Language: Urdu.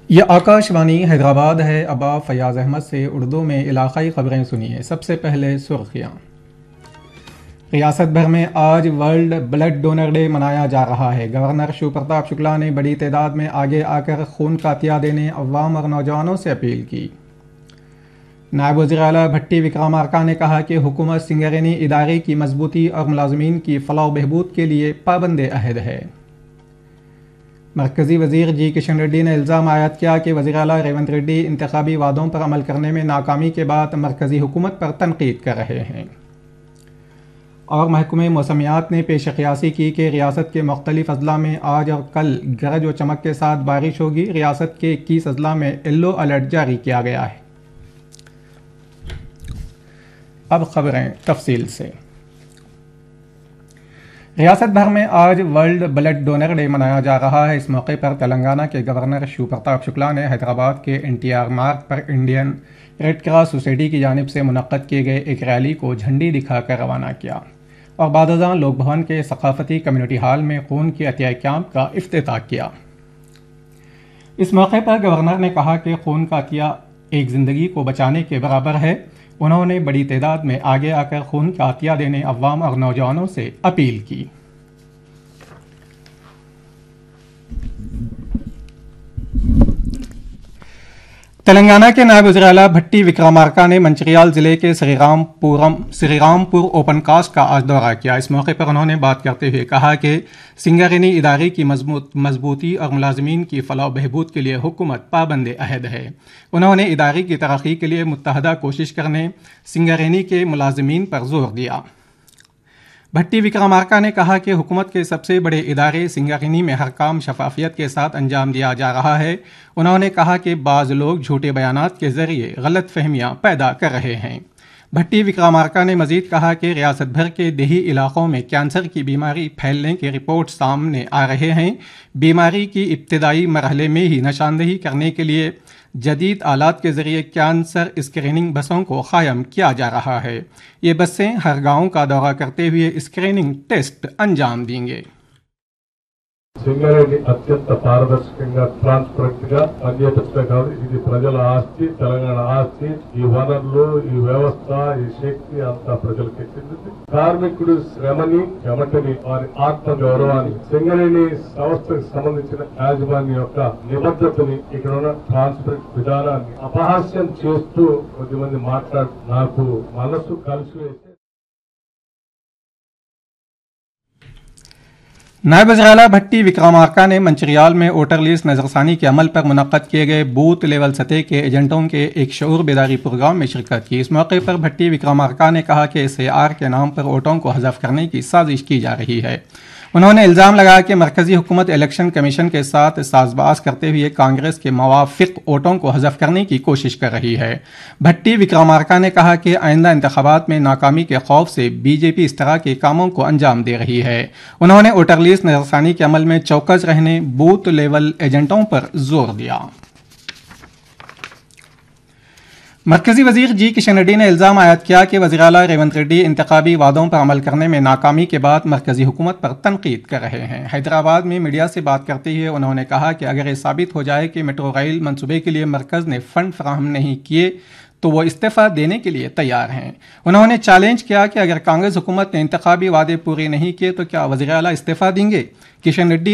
یہ آکاشوانی حیدرآباد ہے۔ اب آپ فیاض احمد سے اردو میں علاقائی خبریں سنیے۔ سب سے پہلے سرخیاں۔ ریاست بھر میں آج ورلڈ بلڈ ڈونر ڈے منایا جا رہا ہے۔ گورنر شیو پرتاپ شکلا نے بڑی تعداد میں آگے آ کر خون کا عطیہ دینے عوام اور نوجوانوں سے اپیل کی۔ نائب وزیر اعلیٰ بھٹی وکرمارکا نے کہا کہ حکومت سنگرینی ادارے کی مضبوطی اور ملازمین کی فلاح و بہبود کے لیے پابند عہد ہے۔ مرکزی وزیر جی کشن ریڈی نے الزام عائد کیا کہ وزیر اعلیٰ ریونت ریڈی انتخابی وعدوں پر عمل کرنے میں ناکامی کے بعد مرکزی حکومت پر تنقید کر رہے ہیں۔ اور محکمہ موسمیات نے پیش قیاسی کی کہ ریاست کے مختلف اضلاع میں آج اور کل گرج و چمک کے ساتھ بارش ہوگی۔ ریاست کے 21 اضلاع میں یلو الرٹ جاری کیا گیا ہے۔ اب خبریں تفصیل سے۔ ریاست بھر میں آج ورلڈ بلڈ ڈونر ڈے منایا جا رہا ہے۔ اس موقع پر تلنگانہ کے گورنر شیو پرتاپ شکلا نے حیدرآباد کے NTR مارگ پر انڈین ریڈ کراس سوسائٹی کی جانب سے منعقد کیے گئے ایک ریلی کو جھنڈی دکھا کر روانہ کیا اور بعد ازاں لوک بھون کے ثقافتی کمیونٹی ہال میں خون کے عطیہ کیمپ کا افتتاح کیا۔ اس موقع پر گورنر نے کہا کہ خون کا عطیہ ایک زندگی کو بچانے کے برابر ہے۔ انہوں نے بڑی تعداد میں آگے آ کر خون کا عطیہ دینے عوام اور نوجوانوں سے اپیل کی۔ تلنگانہ کے نائب وزیر اعلیٰ بھٹی وکرمارکا نے منچریال ضلع کے سری رام پور اوپن کاسٹ کا آج دورہ کیا۔ اس موقع پر انہوں نے بات کرتے ہوئے کہا کہ سنگرینی ادارے کی مضبوطی اور ملازمین کی فلاح و بہبود کے لیے حکومت پابند عہد ہے۔ انہوں نے ادارے کی ترقی کے لیے متحدہ کوشش کرنے سنگرینی کے ملازمین پر زور دیا۔ بھٹی وکرمارکا نے کہا کہ حکومت کے سب سے بڑے ادارے سنگرینی میں ہر کام شفافیت کے ساتھ انجام دیا جا رہا ہے۔ انہوں نے کہا کہ بعض لوگ جھوٹے بیانات کے ذریعے غلط فہمیاں پیدا کر رہے ہیں۔ بھٹی وکرمارکا نے مزید کہا کہ ریاست بھر کے دیہی علاقوں میں کینسر کی بیماری پھیلنے کے رپورٹ سامنے آ رہے ہیں۔ بیماری کی ابتدائی مرحلے میں ہی نشاندہی کرنے کے لیے جدید آلات کے ذریعے کینسر اسکریننگ بسوں کو قائم کیا جا رہا ہے۔ یہ بسیں ہر گاؤں کا دورہ کرتے ہوئے اسکریننگ ٹیسٹ انجام دیں گے۔ సింగరేణి అత్యంత పారదర్శకంగా ట్రాన్స్పరెంట్ గా పనిచేయటమే కాదు, ఇది ప్రజల ఆస్తి, తెలంగాణ ఆస్తి. ఈ వనరులు, ఈ వ్యవస్థ, ఈ శక్తి అంతా ప్రజలకి చెందింది. కార్మికుడు శ్రమని, చెమటని, వారి ఆత్మ గౌరవాన్ని, సింగరేణి సంస్థకు సంబంధించిన యాజమాన్యం యొక్క నిబద్ధతని, ఇక్కడ ఉన్న ట్రాన్స్పరెంట్ విధానాన్ని అపహాస్యం చేస్తూ కొద్దిమంది నాకు మనసు కలిసి వేసి نائب وزیر اعلیٰ بھٹی وکرمارکا نے منچریال میں ووٹر لیسٹ نظرثانی کے عمل پر منعقد کیے گئے بوتھ لیول سطح کے ایجنٹوں کے ایک شعور بیداری پروگرام میں شرکت کی۔ اس موقع پر بھٹی وکرمارکا نے کہا کہ SAR کے نام پر ووٹوں کو حذف کرنے کی سازش کی جا رہی ہے۔ انہوں نے الزام لگایا کہ مرکزی حکومت الیکشن کمیشن کے ساتھ ساز باز کرتے ہوئے کانگریس کے موافق ووٹوں کو حذف کرنے کی کوشش کر رہی ہے۔ بھٹی وکرمارکا نے کہا کہ آئندہ انتخابات میں ناکامی کے خوف سے BJP اس طرح کے کاموں کو انجام دے رہی ہے۔ انہوں نے ووٹر لیسٹ نظرثانی کے عمل میں چوکس رہنے بوتھ لیول ایجنٹوں پر زور دیا۔ مرکزی وزیر جی کشن ریڈی نے الزام عائد کیا کہ وزیر اعلیٰ ریونت ریڈی انتخابی وعدوں پر عمل کرنے میں ناکامی کے بعد مرکزی حکومت پر تنقید کر رہے ہیں۔ حیدرآباد میں میڈیا سے بات کرتے ہوئے انہوں نے کہا کہ اگر یہ ثابت ہو جائے کہ میٹرو ریل منصوبے کے لیے مرکز نے فنڈ فراہم نہیں کیے تو وہ استعفیٰ دینے کے لیے تیار ہیں۔ انہوں نے چیلنج کیا کہ اگر کانگریس حکومت نے انتخابی وعدے پورے نہیں کیے تو کیا وزیر اعلیٰ استعفیٰ دیں گے؟ کشن ریڈی